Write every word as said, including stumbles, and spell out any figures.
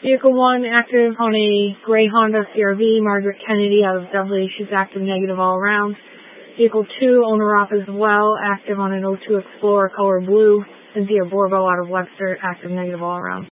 Vehicle one, active on a gray Honda C R V, Margaret Kennedy out of Dudley. She's active negative all around. Vehicle two, owner off as well, active on an oh two Explorer color blue. Cynthia Borbo out of Webster, active negative all around.